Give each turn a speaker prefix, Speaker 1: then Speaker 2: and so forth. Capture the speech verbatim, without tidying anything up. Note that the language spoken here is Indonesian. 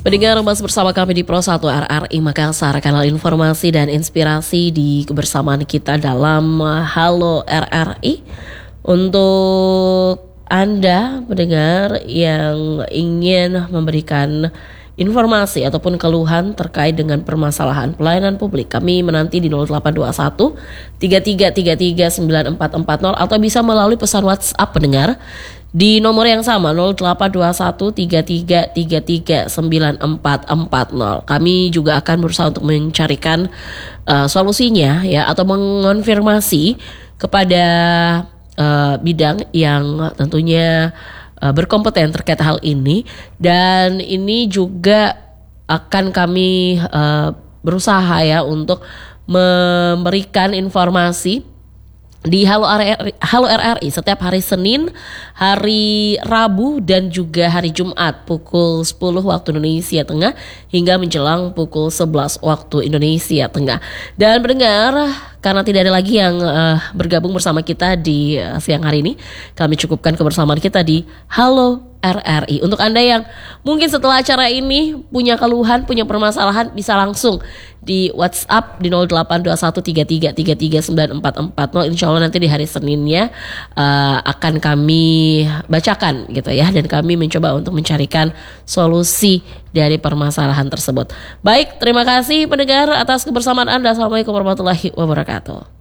Speaker 1: Pendengar, masih bersama kami di Pro satu R R I Makassar, kanal informasi dan inspirasi di kebersamaan kita dalam Halo R R I. Untuk Anda pendengar yang ingin memberikan informasi ataupun keluhan terkait dengan permasalahan pelayanan publik, kami menanti di nol delapan dua satu tiga tiga tiga tiga sembilan empat empat nol atau bisa melalui pesan WhatsApp pendengar di nomor yang sama nol delapan dua satu tiga tiga tiga tiga sembilan empat empat nol. Kami juga akan berusaha untuk mencarikan uh, solusinya ya, atau mengonfirmasi kepada uh, bidang yang tentunya uh, berkompeten terkait hal ini. Dan ini juga akan kami uh, berusaha ya untuk memberikan informasi di Halo R R I, Halo R R I setiap hari Senin, hari Rabu dan juga hari Jumat pukul sepuluh waktu Indonesia Tengah hingga menjelang pukul sebelas waktu Indonesia Tengah. Dan mendengar, karena tidak ada lagi yang uh, bergabung bersama kita di uh, siang hari ini, kami cukupkan kebersamaan kita di Halo R R I. Untuk Anda yang mungkin setelah acara ini punya keluhan, punya permasalahan, bisa langsung di WhatsApp di nol delapan dua satu tiga tiga tiga tiga sembilan empat empat nol. Insya Allah nanti di hari Seninnya uh, akan kami bacakan gitu ya, dan kami mencoba untuk mencarikan solusi dari permasalahan tersebut. Baik, terima kasih pendengar atas kebersamaan Anda. Assalamualaikum warahmatullahi wabarakatuh.